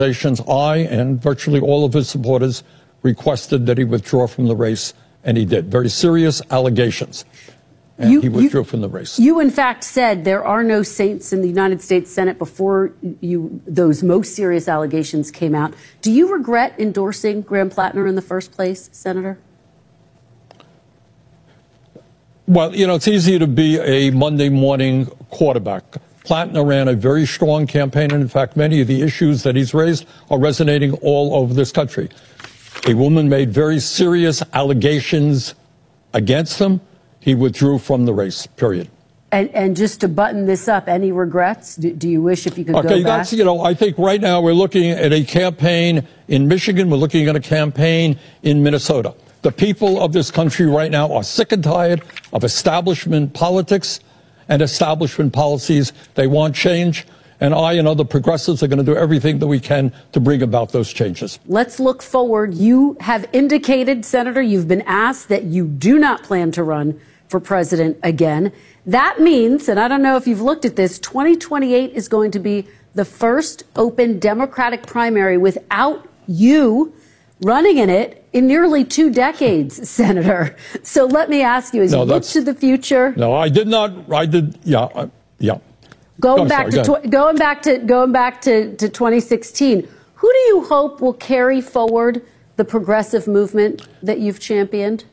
I and virtually all of his supporters requested that he withdraw from the race, and he did. Very serious allegations. And he withdrew from the race. You, in fact, said there are no saints in the United States Senate before those most serious allegations came out. Do you regret endorsing Graham Plattner in the first place, Senator? Well, you know, it's easy to be a Monday morning quarterback. Plattner ran a very strong campaign, and in fact, many of the issues that he's raised are resonating all over this country. A woman made very serious allegations against him. He withdrew from the race, period. And just to button this up, any regrets? Do you wish if you could go back? That's, you know, I think right now we're looking at a campaign in Michigan. We're looking at a campaign in Minnesota. The people of this country right now are sick and tired of establishment politics and establishment policies. They want change. And I and other progressives are going to do everything that we can to bring about those changes. Let's look forward. You have indicated, Senator, you've been asked that you do not plan to run for president again. That means, and I don't know if you've looked at this, 2028 is going to be the first open Democratic primary without you running in it in nearly 2 decades, Senator. So let me ask you, as you look to the future. No, I did not. I did. Yeah. Going back to 2016, who do you hope will carry forward the progressive movement that you've championed?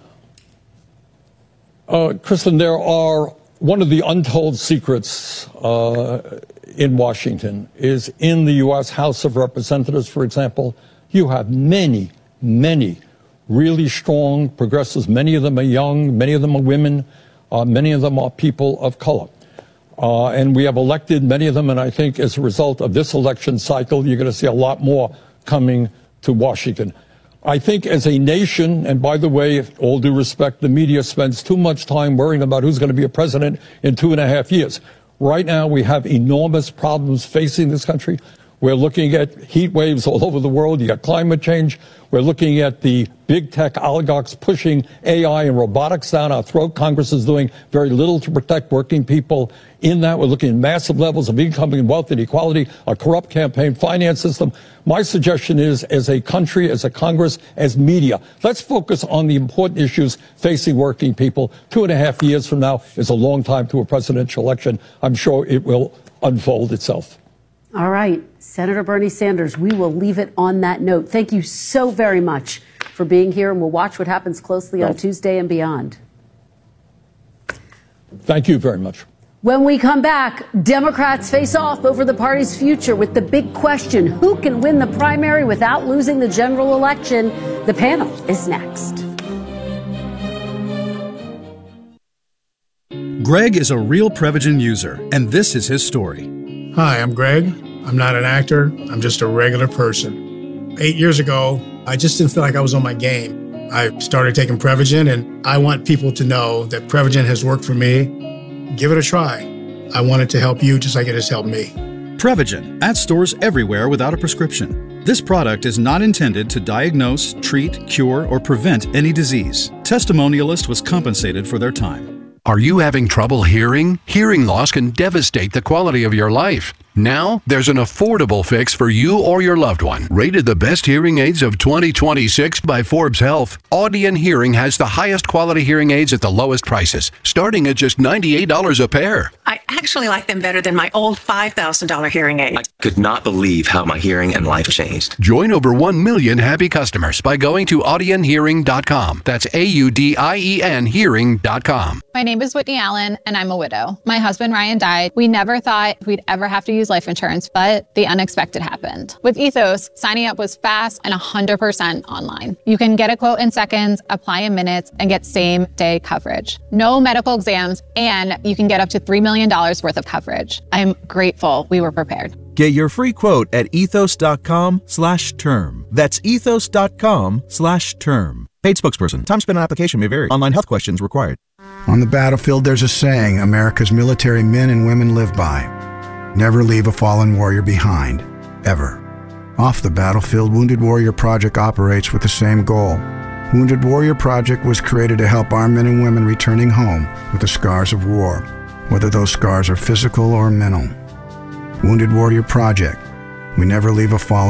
Kristen, there are one of the untold secrets in Washington is in the U.S. House of Representatives, for example. You have many really strong progressives. Many of them are young. Many of them are women. Many of them are people of color. And we have elected many of them. And I think as a result of this election cycle, you're going to see a lot more coming to Washington. I think as a nation, and by the way, with all due respect, the media spends too much time worrying about who's going to be a president in 2.5 years. Right now, we have enormous problems facing this country. We're looking at heat waves all over the world. You got climate change. We're looking at the big tech oligarchs pushing AI and robotics down our throat. Congress is doing very little to protect working people. In that, we're looking at massive levels of income and wealth inequality, a corrupt campaign finance system. My suggestion is, as a country, as a Congress, as media, let's focus on the important issues facing working people. 2.5 years from now is a long time to a presidential election. I'm sure it will unfold itself. All right, Senator Bernie Sanders, we will leave it on that note. Thank you so very much for being here, and we'll watch what happens closely on Tuesday and beyond. Thank you very much. When we come back, Democrats face off over the party's future with the big question, who can win the primary without losing the general election? The panel is next. Greg is a real Prevagen user, and this is his story. Hi, I'm Greg. I'm not an actor. I'm just a regular person. 8 years ago, I just didn't feel like I was on my game. I started taking Prevagen, and I want people to know that Prevagen has worked for me. Give it a try. I want it to help you just like it has helped me. Prevagen, at stores everywhere without a prescription. This product is not intended to diagnose, treat, cure, or prevent any disease. Testimonialist was compensated for their time. Are you having trouble hearing? Hearing loss can devastate the quality of your life. Now, there's an affordable fix for you or your loved one. Rated the best hearing aids of 2026 by Forbes Health, Audion Hearing has the highest quality hearing aids at the lowest prices, starting at just $98 a pair. I actually like them better than my old $5,000 hearing aid. I could not believe how my hearing and life changed. Join over 1 million happy customers by going to audionhearing.com. That's AUDIEN hearing.com. My name is Whitney Allen, and I'm a widow. My husband, Ryan, died. We never thought we'd ever have to use life insurance, but the unexpected happened. With Ethos, signing up was fast and 100% online. You can get a quote in seconds, apply in minutes, and get same-day coverage. No medical exams, and you can get up to $3 million worth of coverage. I'm grateful we were prepared. Get your free quote at ethos.com/term. That's ethos.com/term. Paid spokesperson. Time spent on application may vary. Online health questions required. On the battlefield, there's a saying America's military men and women live by. Never leave a fallen warrior behind, ever. Off the battlefield, Wounded Warrior Project operates with the same goal. Wounded Warrior Project was created to help our men and women returning home with the scars of war, whether those scars are physical or mental. Wounded Warrior Project. We never leave a fallen